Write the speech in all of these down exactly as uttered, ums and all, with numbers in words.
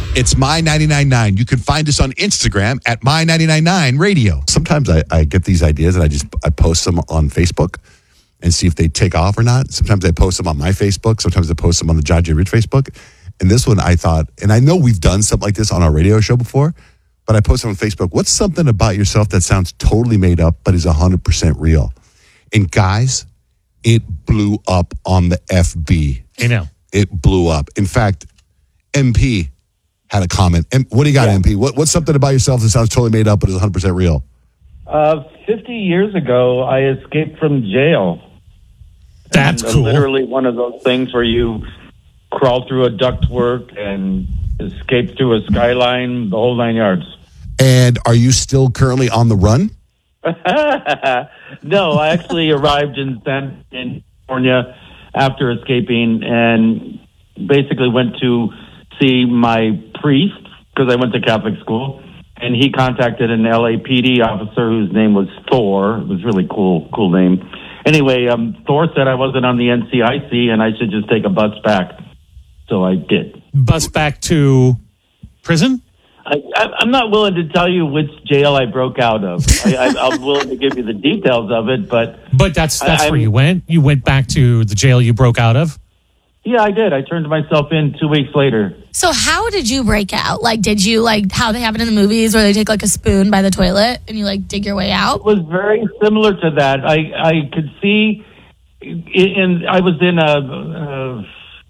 It's My ninety-nine point nine. You can find us on Instagram at My ninety-nine point nine Radio. Sometimes I, I get these ideas and I just I post them on Facebook and see if they take off or not. Sometimes I post them on my Facebook. Sometimes I post them on the John J. Rich Facebook. And this one I thought, and I know we've done something like this on our radio show before, but I posted on Facebook, what's something about yourself that sounds totally made up but is one hundred percent real? And guys, it blew up on the F B. I know. It blew up. In fact, M P had a comment. M- what do you got, yeah. M P? What, what's something about yourself that sounds totally made up but is one hundred percent real? Uh, fifty years ago, I escaped from jail. That's and, cool. Uh, literally one of those things where you crawl through a ductwork and escape through a skyline, the whole nine yards. And are you still currently on the run? No, I actually arrived in San in California after escaping and basically went to see my priest because I went to Catholic school, and he contacted an L A P D officer whose name was Thor. It was a really cool, cool name. Anyway, um, Thor said I wasn't on the N C I C and I should just take a bus back. So I did. Bus back to prison? I, I, I'm not willing to tell you which jail I broke out of. I, I, I'm willing to give you the details of it, but... But that's that's I, where you went? You went back to the jail you broke out of? Yeah, I did. I turned myself in two weeks later. So how did you break out? Like, did you, like, how they happen in the movies where they take, like, a spoon by the toilet and you, like, dig your way out? It was very similar to that. I, I could see... In, I was in a...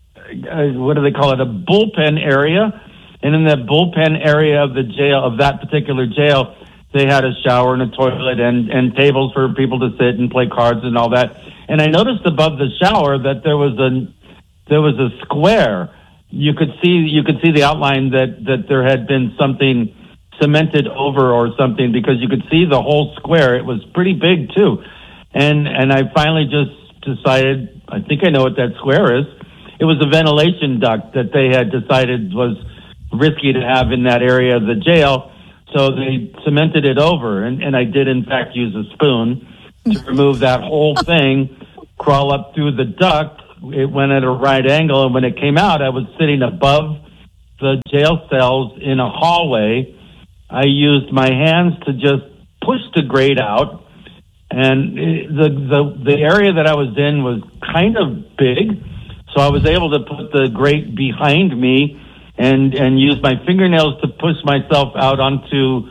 a what do they call it? A bullpen area. And in that bullpen area of the jail, of that particular jail, they had a shower and a toilet and, and tables for people to sit and play cards and all that. And I noticed above the shower that there was a there was a square. You could see you could see the outline that, that there had been something cemented over or something, because you could see the whole square. It was pretty big too. And and I finally just decided, I think I know what that square is. It was a ventilation duct that they had decided was risky to have in that area of the jail, so they cemented it over, and, and I did in fact use a spoon to remove that whole thing, crawl up through the duct. It went at a right angle, and when it came out, I was sitting above the jail cells in a hallway. I used my hands to just push the grate out, and the the the area that I was in was kind of big, so I was able to put the grate behind me and and use my fingernails to push myself out onto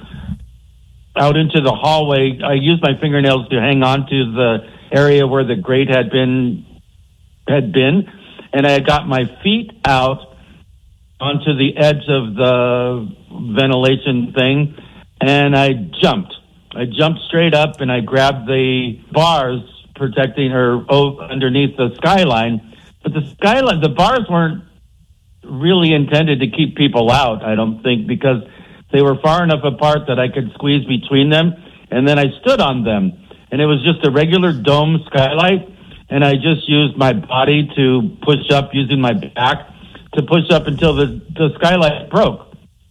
out into the hallway. I used my fingernails to hang on to the area where the grate had been had been, and I got my feet out onto the edge of the ventilation thing, and I jumped. I jumped straight up, and I grabbed the bars protecting or oh, underneath the skyline. But the skyline, the bars weren't really intended to keep people out, I don't think, because they were far enough apart that I could squeeze between them, and then I stood on them. And it was just a regular dome skylight, and I just used my body to push up using my back to push up until the, the skylight broke.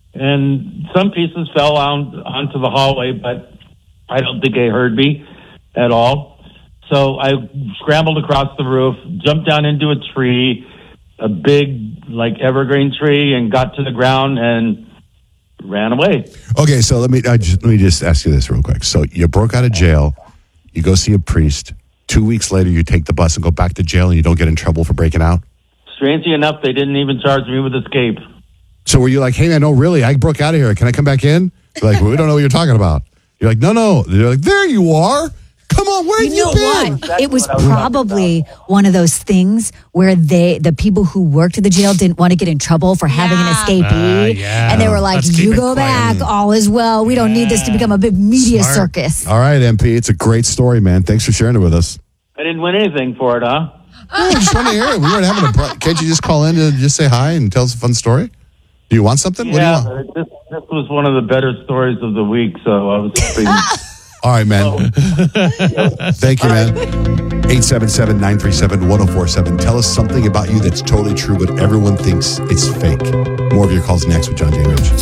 And some pieces fell on, onto the hallway, but I don't think they heard me at all. So I scrambled across the roof, jumped down into a tree, a big, like, evergreen tree, and got to the ground and ran away. Okay, so let me I just, let me just ask you this real quick. So you broke out of jail, you go see a priest. Two weeks later, you take the bus and go back to jail, and you don't get in trouble for breaking out? Strangely enough, they didn't even charge me with escape. So were you like, hey, man, no, really, I broke out of here. Can I come back in? They're like, well, we don't know what you're talking about. You're like, no, no. They're like, there you are. Come on, where have you, you been? What? It was probably one of those things where they, the people who worked at the jail didn't want to get in trouble for having Yeah. an escapee. Uh, yeah. And they were like, Let's keep you it go quiet. back, all is well. We don't need this to become a big media Smart. circus. All right, M P, it's a great story, man. Thanks for sharing it with us. I didn't win anything for it, huh? I just want to hear it. We weren't having a. Pro- Can't you just call in and just say hi and tell us a fun story? Do you want something? Yeah, what do you want? this, this was one of the better stories of the week, so I was hoping... All right, man. Thank you, man. eight seven seven, nine three seven, one oh four seven. Tell us something about you that's totally true, but everyone thinks it's fake. More of your calls next with John J. Rich.